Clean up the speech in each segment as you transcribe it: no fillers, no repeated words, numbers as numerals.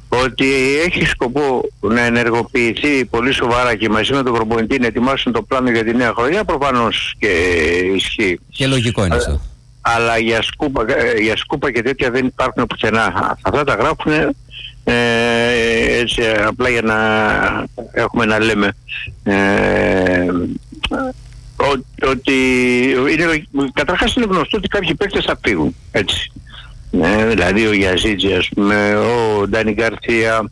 ότι έχει σκοπό να ενεργοποιηθεί πολύ σοβαρά και μαζί με τον προπονητή να ετοιμάσουν το πλάνο για τη νέα χρονιά, προφανώς και ισχύει. Και λογικό είναι αυτό. Αλλά για σκούπα και τέτοια δεν υπάρχουν πουθενά. Αυτά τα γράφουν έτσι απλά για να έχουμε να λέμε ότι καταρχάς είναι γνωστό ότι κάποιοι παίκτες θα φύγουν, έτσι. Δηλαδή ο Γιαζίτζη, ας πούμε, ο Ντάνι Γκαρθία,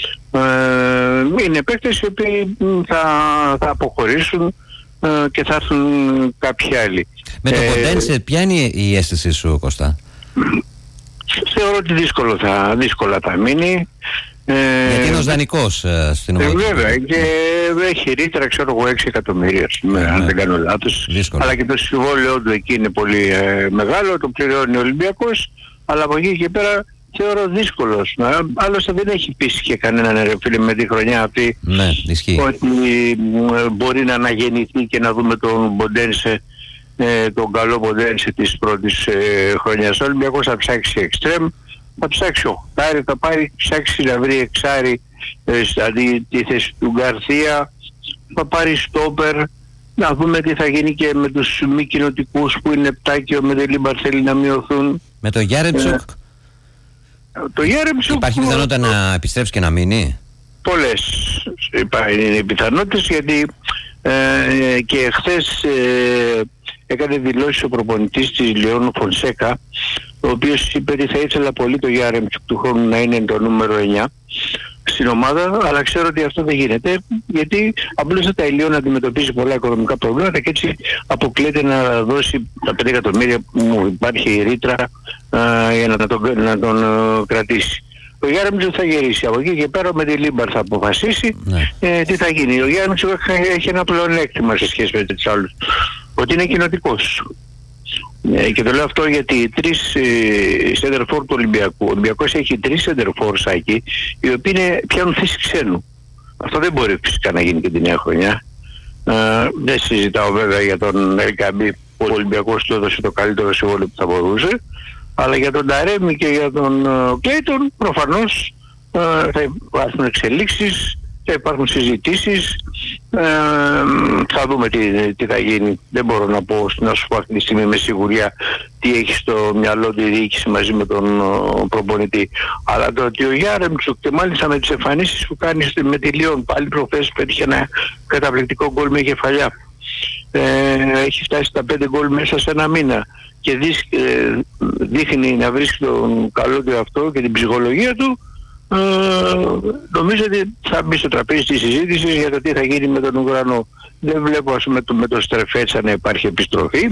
είναι παίκτες οι οποίοι θα αποχωρήσουν και θα έρθουν κάποιοι άλλοι. Με το Ποντένσε, ποια είναι η αίσθηση σου, Κώστα? Θεωρώ ότι δύσκολα θα μείνει. Γιατί είναι ο δανεικός στην ομάδα. Βέβαια, και έχει ρήτρα, ξέρω εγώ, 6 εκατομμύρια, αν δεν κάνω λάθος. Αλλά και το συμβόλαιο του εκεί είναι πολύ μεγάλο, το πληρώνει ο Ολυμπιακός, αλλά από εκεί και πέρα θεωρώ δύσκολος. Άλλωστε δεν έχει πείσει και κανέναν, ρε φίλε, με τη χρονιά αυτή, ναι, ότι μπορεί να αναγεννηθεί και να δούμε τον Ποντένσε, τον καλό Ποντένσε της πρώτης χρονιάς. Ο Ολυμπιακός θα ψάξει εξτρέμ, θα ψάξει οχτάρι, θα ψάξει να βρει εξάρι αντί τη θέση του Γκαρθία, θα πάρει στόπερ, να δούμε τι θα γίνει και με τους μη κοινοτικούς που είναι 7 και ο Μεντελίμπαρ θέλει να μειωθούν. Με το Γιάρεμτσουκ υπάρχει πιθανότητα να επιστρέψει και να μείνει? Πολλές είναι οι πιθανότητες, γιατί και χθες έκανε δηλώσεις ο προπονητής της Λεόν Φονσέκα, ο οποίος είπε ότι θα ήθελα πολύ το Γιάρεμτσουκ του χρόνου να είναι το νούμερο 9 στην ομάδα, αλλά ξέρω ότι αυτό δεν γίνεται, γιατί απλώς τα Λεόν αντιμετωπίζει πολλά οικονομικά προβλήματα και έτσι αποκλείεται να δώσει τα 5 εκατομμύρια που υπάρχει η ρήτρα για να τον κρατήσει. Ο Γιάρεμτσουκ θα γυρίσει από εκεί και πέρα, με τη Λίμπαρ θα αποφασίσει τι θα γίνει. Ο Γιάρεμτσουκ έχει ένα πλεονέκτημα σε σχέση με τους άλλους, ότι είναι κοινοτικός. Και το λέω αυτό γιατί οι τρεις σέντερφορ του Ολυμπιακού, ο Ολυμπιακός έχει 3 σέντερφορ εκεί, οι οποίοι πιάνουν θέση ξένου. Αυτό δεν μπορεί φυσικά να γίνει και την νέα χρονιά. Δεν συζητάω βέβαια για τον Ελκαμπή, που ο Ολυμπιακός του έδωσε το καλύτερο συμβόλαιο που θα μπορούσε, αλλά για τον Ταρέμι και για τον Κλέιτον προφανώς θα υπάρχουν εξελίξεις, θα υπάρχουν συζητήσεις, θα δούμε τι θα γίνει. Δεν μπορώ να σου πω αυτή τη στιγμή με σιγουριά τι έχει στο μυαλό τη διοίκηση μαζί με τον προπονητή. Αλλά το ότι ο Γιάρεμτσουκ, και μάλιστα με τις εμφανίσεις που κάνει με τη Λιόν, πάλι προχθές πέτυχε ένα καταπληκτικό γκολ με κεφαλιά. Έχει φτάσει στα 5 γκολ μέσα σε ένα μήνα και δείχνει να βρίσκει τον καλό του αυτό και την ψυχολογία του. Νομίζω ότι θα μπει στο τραπέζι της συζήτησης για το τι θα γίνει με τον Ουκρανό. Δεν βλέπω, ας πούμε, με το Στρεφέτσα να υπάρχει επιστροφή.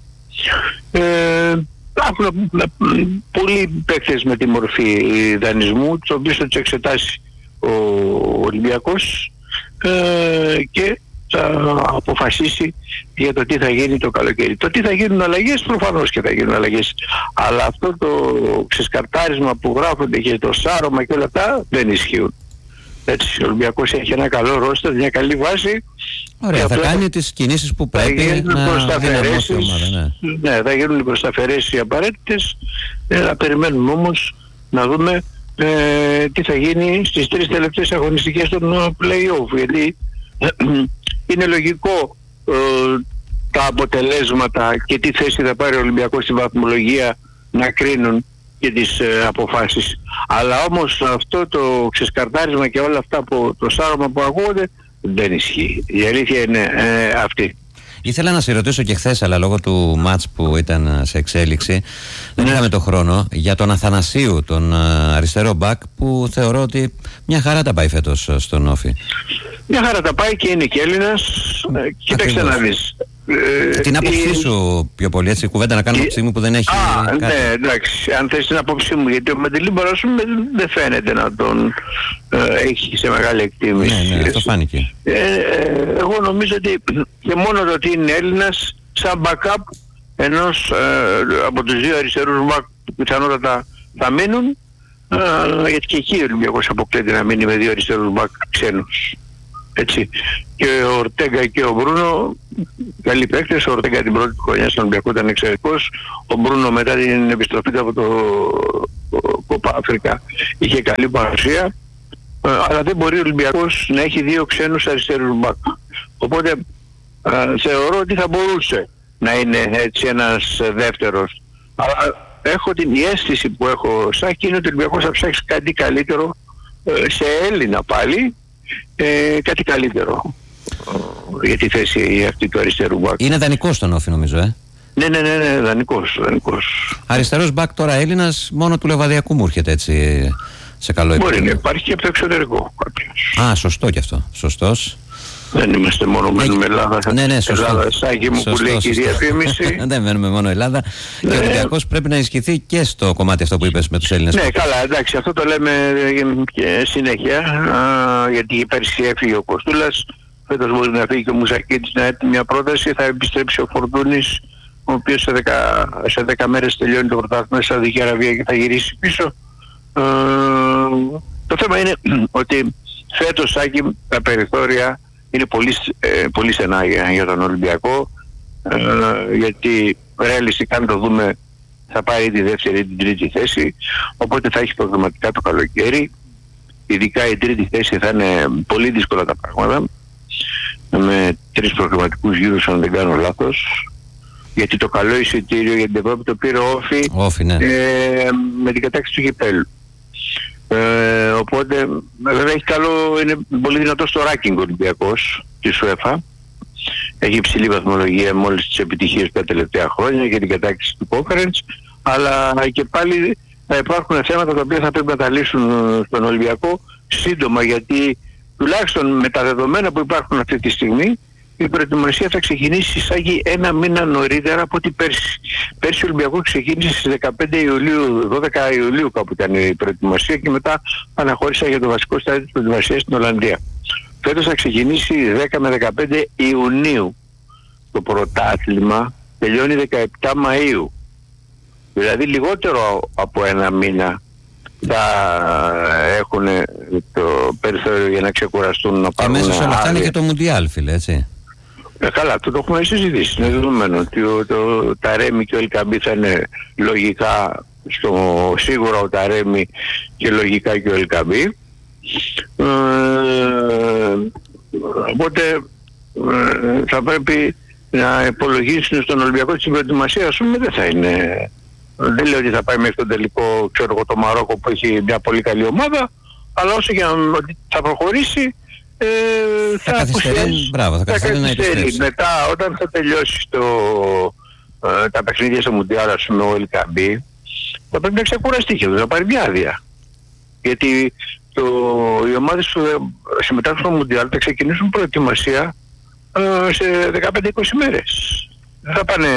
Υπάρχουν πολλοί παίκτες με τη μορφή δανεισμού, τους οποίους θα τους εξετάσει ο Ολυμπιακός και θα αποφασίσει για το τι θα γίνει το καλοκαίρι. Το τι θα γίνουν αλλαγές, προφανώς και θα γίνουν αλλαγές. Αλλά αυτό το ξεσκαρτάρισμα που γράφονται και το σάρωμα και όλα αυτά δεν ισχύουν. Έτσι, ο Ολυμπιακός έχει ένα καλό ρόστερ, μια καλή βάση. Ωραία, θα κάνει τις κινήσεις που πρέπει να δυναμώσει η ομάδα. Ναι, θα γίνουν οι προσταφαιρέσεις οι απαραίτητες. Να περιμένουμε όμως να δούμε τι θα γίνει στις 3 τελευταίες αγωνιστικές των play-off. Γιατί είναι λογικό τα αποτελέσματα και τι θέση θα πάρει ο Ολυμπιακός στη βαθμολογία να κρίνουν και τις αποφάσεις. Αλλά όμως αυτό το ξεσκαρτάρισμα και όλα αυτά το σάρωμα που ακούγονται δεν ισχύει. Η αλήθεια είναι αυτή. Ήθελα να σε ρωτήσω και χθες, αλλά λόγω του μάτς που ήταν σε εξέλιξη δεν είχαμε το χρόνο, για τον Αθανασίου, τον αριστερό μπακ, που θεωρώ ότι μια χαρά τα πάει φέτος στον Όφη. Μια χαρά τα πάει και είναι και Έλληνας. Κοίταξε να δεις. Την άποψή σου πιο πολύ, έτσι, κουβέντα να κάνουμε από τη στιγμή που δεν έχει κάτι. Ναι, εντάξει, αν θες την άποψή μου, γιατί ο Μεντελίμπαρ, ας πούμε, δεν φαίνεται να τον έχει σε μεγάλη εκτίμηση. Ναι, αυτό φάνηκε. Εγώ νομίζω ότι και μόνο το ότι είναι Έλληνας, σαν backup ενός από τους 2 αριστερούς μπακ που πιθανότατα θα μείνουν, γιατί και εκεί ο Ολυμπιακός αποκλείται να μείνει με 2 αριστερούς μπακ ξένους. Έτσι. Και ο Ορτέγκα και ο Μπρούνο, καλοί παίκτες. Ο Ορτέγκα την πρώτη χρονιά στον Ολυμπιακό ήταν εξαιρετικός. Ο Μπρούνο μετά την επιστροφή του από το Κόπα Αφρικα είχε καλή παρουσία, αλλά δεν μπορεί ο Ολυμπιακός να έχει 2 ξένους αριστερούς μπακ. Οπότε θεωρώ ότι θα μπορούσε να είναι έτσι ένας δεύτερος. Αλλά έχω η αίσθηση που έχω, Σάκη, είναι ότι ο Ολυμπιακός θα ψάξει κάτι καλύτερο σε Έλληνα πάλι, κάτι καλύτερο για τη θέση αυτή του αριστερού μπακ. Είναι δανεικός στον Όφη, νομίζω, Ναι, δανεικός. Αριστερός μπακ τώρα Έλληνας, μόνο του Λεβαδιακού μου έρχεται έτσι σε καλό επίπεδο. Μπορεί να υπάρχει και από το εξωτερικό κάποιος. Σωστό κι αυτό. Σωστός. Δεν είμαστε μόνο μένουμε Ελλάδα. Ναι, σωστό. Ελλάδα, Σάκη μου, που λέει η διαφήμιση. Δεν μένουμε μόνο Ελλάδα. Και ο Ολυμπιακός πρέπει να ισχυθεί και στο κομμάτι αυτό που είπες με τους Έλληνες. Ναι, καλά, εντάξει, αυτό το λέμε και συνέχεια. Γιατί πέρσι έφυγε ο Κοστούλας. Φέτος μπορεί να φύγει και ο Μουζακίτης να έρθει μια πρόταση. Θα επιστρέψει ο Φορτούνης, ο οποίος σε 10 μέρες τελειώνει το πρωτάθλημα στη Σαουδική Αραβία και θα γυρίσει πίσω. Το θέμα είναι ότι φέτος, Σάκη, τα περιθώρια είναι πολύ στενά για τον Ολυμπιακό, γιατί ρεαλιστικά αν το δούμε θα πάρει τη δεύτερη ή την τρίτη θέση, οπότε θα έχει προγραμματικά το καλοκαίρι. Ειδικά η τρίτη θέση θα είναι πολύ δύσκολα τα πράγματα, με 3 προγραμματικούς γύρους αν δεν κάνω λάθος, γιατί το καλό εισιτήριο για την Ευρώπη το πήρε ο Όφη, ναι, με την κατάκτηση του γηπέλλου. Οπότε βέβαια έχει είναι πολύ δυνατό στο ranking ο Ολυμπιακός της UEFA. Έχει υψηλή βαθμολογία με όλες τις επιτυχίες τα τελευταία χρόνια για την κατάκτηση του Conference, αλλά και πάλι θα υπάρχουν θέματα τα οποία θα πρέπει να τα λύσουν στον Ολυμπιακό σύντομα, γιατί τουλάχιστον με τα δεδομένα που υπάρχουν αυτή τη στιγμή η προετοιμασία θα ξεκινήσει Σάκη 1 μήνα νωρίτερα από ό,τι πέρσι. Πέρσι ο Ολυμπιακός ξεκίνησε στις 15 Ιουλίου, 12 Ιουλίου κάπου ήταν η προετοιμασία και μετά αναχώρησα για το βασικό στάδιο της προετοιμασίας στην Ολλανδία. Φέτος θα ξεκινήσει 10 με 15 Ιουνίου. Το πρωτάθλημα τελειώνει 17 Μαΐου. Δηλαδή λιγότερο από 1 μήνα θα έχουν το περιθώριο για να ξεκουραστούν, να πάρουν. Και μέσα σε όλα αυτά είναι και το Μουντιάλ, φίλε, έτσι. Καλά, το έχουμε συζητήσει. Είναι δεδομένο ότι το Ταρέμι και ο Ελκαμπή θα είναι λογικά σίγουρα ο Ταρέμι και λογικά και ο Ελκαμπή. Οπότε θα πρέπει να υπολογίσουν στον Ολυμπιακό στην προετοιμασία, ας πούμε, δεν θα είναι. Δεν λέω ότι θα πάει μέχρι τον τελικό, ξέρω εγώ, το Μαρόκο που έχει μια πολύ καλή ομάδα, αλλά όσο και ότι θα προχωρήσει, θα καθυστερεί. Μπράβο, θα καθυστερεί να επιστρέψει. Μετά, όταν θα τελειώσει τα παιχνίδια στο Μουντιάλ, ας πούμε, ο Ελκαμπή, θα πρέπει να ξεκουραστεί και θα πάρει μια άδεια. Γιατί οι ομάδες που συμμετάσχουν στο Μουντιάλ θα ξεκινήσουν προετοιμασία σε 15-20 μέρες. Δεν θα πάνε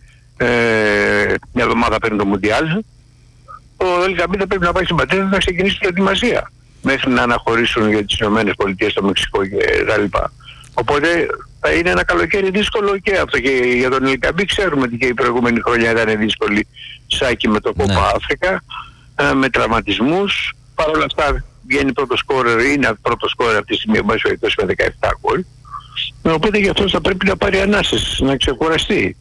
μια εβδομάδα πριν το Μουντιάλ. Ο Ελκαμπή θα πρέπει να πάει στην πατρίδα να ξεκινήσει προετοιμασία μέχρι να αναχωρήσουν για τις Ηνωμένες Πολιτείες, το Μεξικό και τα λοιπά. Οπότε θα είναι ένα καλοκαίρι δύσκολο και αυτό, και για τον Ελκαμπή ξέρουμε ότι και η προηγούμενη χρονιά ήταν δύσκολη, Σάκη, με το Κόπα Αφρικα, με τραυματισμούς. Παρ' όλα αυτά βγαίνει πρώτο σκόρερ, είναι πρώτο σκόρερ αυτή τη στιγμή με 17 γκολ. Οπότε γι' αυτό θα πρέπει να πάρει ανάσες, να ξεκουραστεί.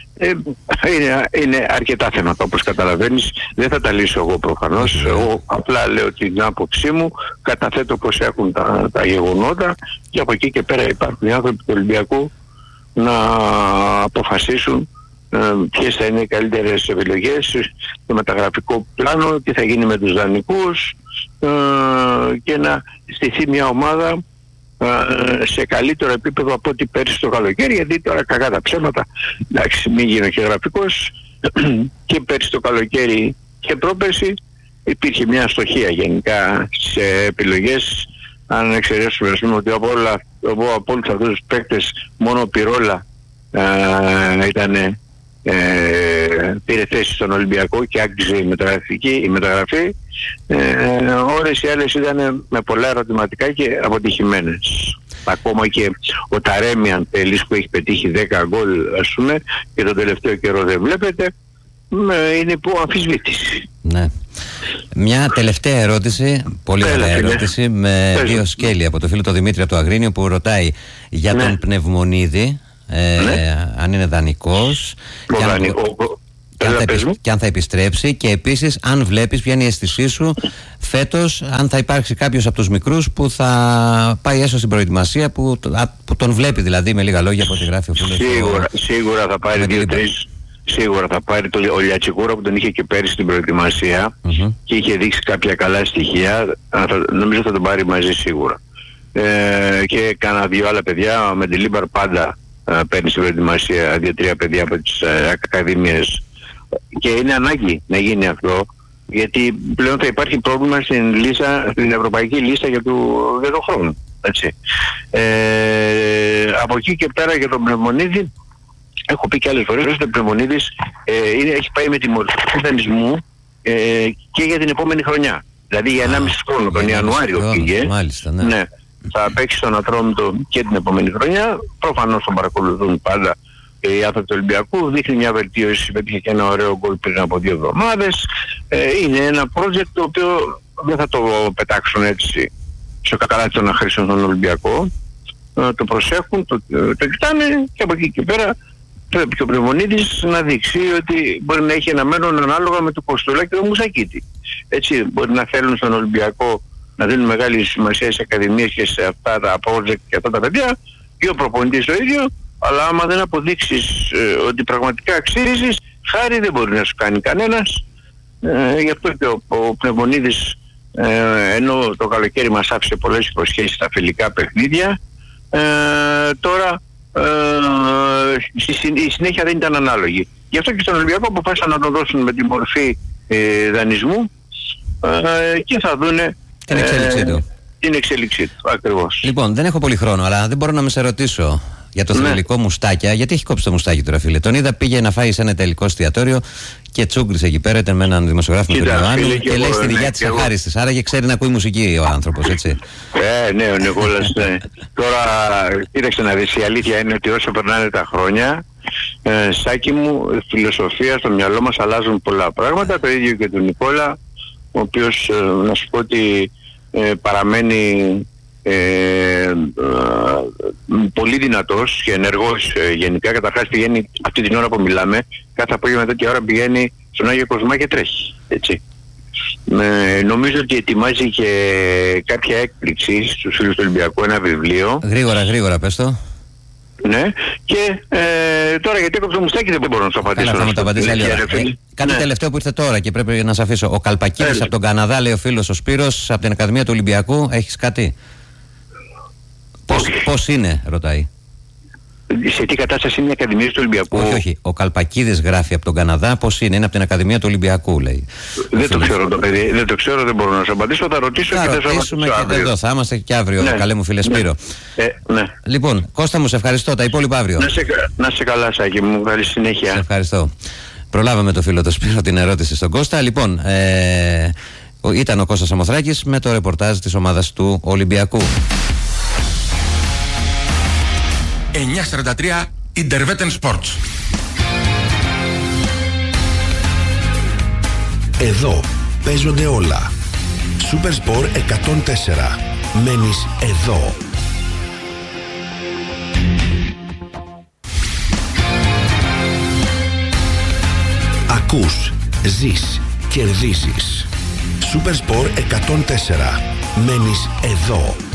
Είναι αρκετά θέματα, όπως καταλαβαίνεις. Δεν θα τα λύσω εγώ προφανώς. Εγώ απλά λέω την άποψή μου, καταθέτω πως έχουν τα γεγονότα και από εκεί και πέρα υπάρχουν οι άνθρωποι του Ολυμπιακού να αποφασίσουν ποιες θα είναι οι καλύτερες επιλογές, το μεταγραφικό πλάνο, τι θα γίνει με τους δανεικούς, και να στηθεί μια ομάδα σε καλύτερο επίπεδο από ό,τι πέρσι το καλοκαίρι, γιατί τώρα κακά τα ψέματα, εντάξει, μην γίνω και γραφικός, και πέρσι το καλοκαίρι και πρόπερσι υπήρχε μια αστοχία γενικά σε επιλογές. Αν εξαιρέσουμε, ας πούμε, ότι από όλους αυτούς τους παίκτες μόνο ο Πυρόλα πήρε θέση στον Ολυμπιακό και άξιζε η μεταγραφή, όλες οι άλλες ήταν με πολλά ερωτηματικά και αποτυχημένες. Ακόμα και ο Ταρέμι, αν θέλεις, που έχει πετύχει 10 γκολ, ας πούμε, και τον τελευταίο καιρό δεν βλέπετε, είναι που αμφισβήτηση. Ναι. Μια τελευταία ερώτηση, πολύ ωραία ερώτηση, με δύο σκέλη από το φίλο του Δημήτρη από το Αγρίνιο, που ρωτάει για τον Πνευμονίδη, αν είναι δανεικός, Και αν θα επιστρέψει, και επίσης αν βλέπεις ποια είναι η αίσθησή σου φέτος, αν θα υπάρξει κάποιος από τους μικρούς που θα πάει έστω στην προετοιμασία, που τον βλέπει δηλαδή, με λίγα λόγια από ό,τι γράφει ο φίλος. Σίγουρα θα πάρει 2-3. Σίγουρα θα πάρει ο Λιατσικούρα που τον είχε και πέρυσι στην προετοιμασία και είχε δείξει κάποια καλά στοιχεία. Νομίζω θα τον πάρει μαζί σίγουρα. Και κάνα 2 άλλα παιδιά. Ο Μεντιλίμπαρ πάντα παίρνει στην προετοιμασία 2-3 παιδιά από τις ακαδημίες. Και είναι ανάγκη να γίνει αυτό, γιατί πλέον θα υπάρχει πρόβλημα στην ευρωπαϊκή λίστα για τον χρόνο. Έτσι. Από εκεί και πέρα για τον Πνευμονίδη, έχω πει και άλλες φορές ότι ο Πνευμονίδης έχει πάει με τη μορφή του δανεισμού και για την επόμενη χρονιά. Δηλαδή για 1,5 χρόνο, τον Ιανουάριο πήγε. Μάλιστα, ναι. Θα παίξει στον Ατρόμητο και την επόμενη χρονιά. Προφανώς τον παρακολουθούν πάντα οι άνθρωποι του Ολυμπιακού. Δείχνει μια βελτίωση, πέτυχε και ένα ωραίο γκολ πριν από 2 εβδομάδες. Είναι ένα project το οποίο δεν θα το πετάξουν έτσι στο κακαλάτι των αχρήστων στον Ολυμπιακό. Το προσέχουν, το κοιτάνε, και από εκεί και πέρα πρέπει και ο Πνευμονίδης να δείξει ότι μπορεί να έχει ένα μέλλον ανάλογα με το Κοστούλα και το Μουσακίτη. Έτσι, μπορεί να θέλουν στον Ολυμπιακό να δίνουν μεγάλη σημασία σε ακαδημίες και σε αυτά τα project και αυτά τα παιδιά, και ο προπονητής το ίδιο, αλλά άμα δεν αποδείξεις ότι πραγματικά αξίζεις, χάρη δεν μπορεί να σου κάνει κανένας. Γι' αυτό και ο Πνευμονίδης, ενώ το καλοκαίρι μας άφησε πολλές υποσχέσεις στα φιλικά παιχνίδια, τώρα η συνέχεια δεν ήταν ανάλογη. Γι' αυτό και στον Ολυμπιακό αποφάσισαν να το δώσουν με τη μορφή δανεισμού και θα δούνε την εξέλιξή του. Ακριβώς. Λοιπόν, δεν έχω πολύ χρόνο, αλλά δεν μπορώ να με σε ρωτήσω για το θρυλικό Μουστάκια. Γιατί έχει κόψει το Μουστάκι τώρα, φίλε? Τον είδα, πήγε να φάει σε ένα τελικό εστιατόριο και τσούγκρισε εκεί πέρα, ήταν με έναν δημοσιογράφο του Ιωάννη και λέει στην υγεία της αχάριστης. Άραγε ξέρει να ακούει μουσική ο άνθρωπος, έτσι. Ναι, ο Νικόλας. Τώρα, κοίταξε να δεις, η αλήθεια είναι ότι όσο περνάνε τα χρόνια, Σάκη μου, φιλοσοφία στο μυαλό μας αλλάζουν πολλά πράγματα. Το ίδιο και του Νικόλα, ο οποίος, να σου πω ότι παραμένει πολύ δυνατός και ενεργός γενικά. Καταρχάς πηγαίνει αυτή την ώρα που μιλάμε, κάθε απόγευμα τέτοια ώρα πηγαίνει στον Άγιο Κοσμά και τρέχει, έτσι. Νομίζω ότι ετοιμάζει και κάποια έκπληξη στους φίλους του Ολυμπιακού, ένα βιβλίο. Γρήγορα πες το. Ναι, και τώρα γιατί έκοψε το Μουστάκι δεν μπορώ να σου απαντήσω. Καλά, θα μου το απαντήσει άλλη ώρα. Κάτι τελευταίο που ήρθε τώρα και πρέπει να σε αφήσω. Ο Καλπακίδης από τον Καναδά, λέει ο φίλος ο Σπύρος, από την Ακαδημία του Ολυμπιακού. Έχεις κάτι? Πώς είναι, ρωτάει. Σε τι κατάσταση είναι η Ακαδημία του Ολυμπιακού? Όχι. Ο Καλπακίδης γράφει από τον Καναδά. Πώς είναι από την Ακαδημία του Ολυμπιακού, λέει. Δεν το ξέρω το παιδί. Δεν το ξέρω, δεν μπορώ να σου απαντήσω. Θα ρωτήσω και θα σου απαντήσω. Εδώ θα είμαστε και αύριο, καλέ μου φίλε Σπύρο. Ναι. Λοιπόν, Κώστα μου, σε ευχαριστώ. Τα υπόλοιπα αύριο. Να σε καλά, Σάκη μου. Καλή συνέχεια. Σε ευχαριστώ. Προλάβαμε το φίλο το Σπύρο την ερώτηση στον Κώστα. Λοιπόν, ήταν ο Κώστας Σαμοθράκης με το ρεπορτάζ της ομάδας του Ολυμπιακού. 9:43 Intervetten Sports. Εδώ παίζονται όλα. Super Sport 104. Μένεις εδώ. Ακούς, ζεις, κερδίζεις. Super Sport 104. Μένεις εδώ.